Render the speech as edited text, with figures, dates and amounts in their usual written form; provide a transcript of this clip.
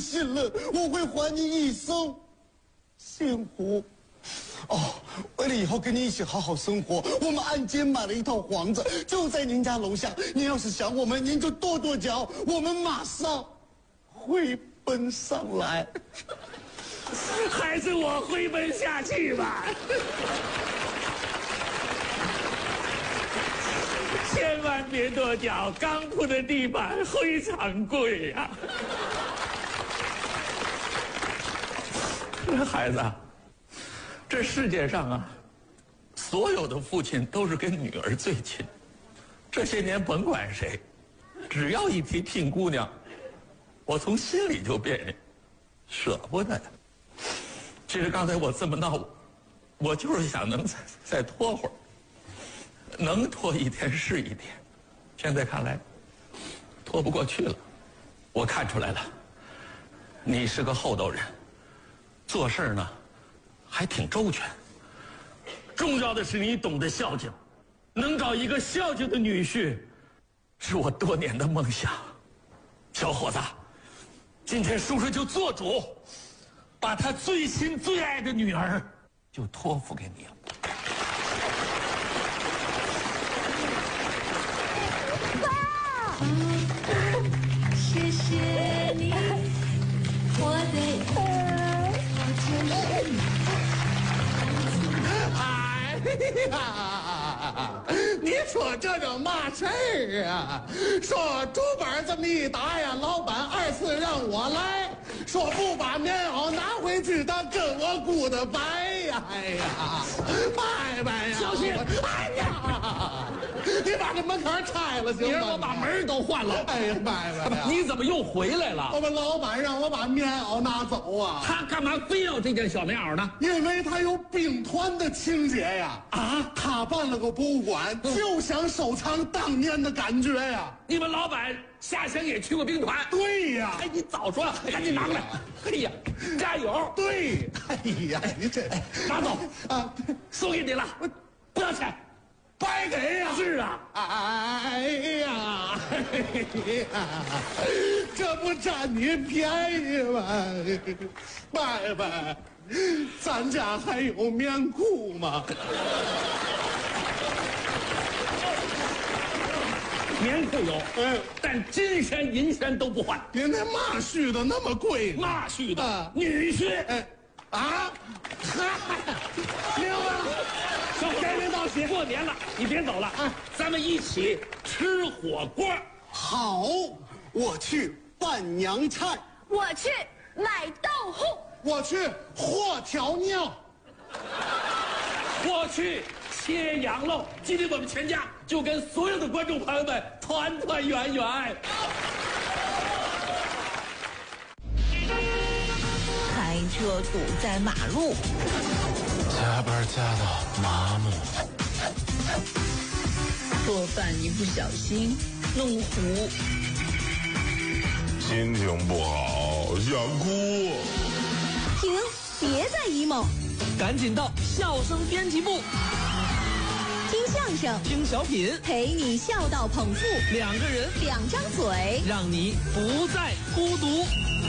信了，我会还你一生幸福。哦，为了以后跟你一起好好生活，我们按揭买了一套房子，就在您家楼下。您要是想我们，您就跺跺脚，我们马上会奔上来。 还是我回奔下去吧。千万别跺脚，刚铺的地板非常贵呀。孩子，这世界上啊，所有的父亲都是跟女儿最亲。这些年甭管谁，只要一提聘姑娘，我从心里就别扭，舍不得呀。其实刚才我这么闹，我就是想能再拖会儿，能拖一天是一天。现在看来，拖不过去了。我看出来了，你是个厚道人，做事呢还挺周全。重要的是你懂得孝敬，能找一个孝敬的女婿，是我多年的梦想。小伙子，今天叔叔就做主，把他最亲最爱的女儿就托付给你了。 爸，谢谢你，我的就是你。 哎呀，你说这叫嘛事儿啊？说竹板这么一打呀，老板2次让我来，说不把棉袄拿回去，他跟我姑的白呀！哎呀，拜拜呀！ 小心！ 哎呀，你把这门槛拆了行吗？ 你让我把门都换了。 哎呀，拜拜呀！ 你怎么又回来了？ 我们老板让我把棉袄拿走啊！ 他干嘛非要这件小棉袄呢？ 因为他有兵团的情节呀！啊，他办了个博物馆，就想收藏当年的感觉呀！ 你们老板下乡也去过兵团？ 对呀！ 哎，你早说，赶紧拿过来！哎呀，加油！ 对，哎呀，你这拿走啊， 送给你了，不要钱， 白给呀！ 是啊， 哎呀，这不占你便宜吗？拜拜，咱家还有棉裤吗？ 棉裤有，但金山银山都不换。 您那嘛絮的那么贵呢？ 嘛絮的， 啊女婿。 啊，嗨，明白了。 小伙该领导喜，过年了，你别走了，咱们一起吃火锅。 好，我去拌娘菜， 我去买豆腐， 我去和条尿。 我去切羊肉。今天我们全家就跟所有的观众朋友们团团圆圆。 开车堵在马路， 加班加到麻木， 做饭一不小心弄糊， 心情不好想哭。 停，别再 emo， 赶紧到笑声编辑部， 听相声， 听小品， 陪你笑到捧腹， 2个人 2张嘴， 让你不再孤独。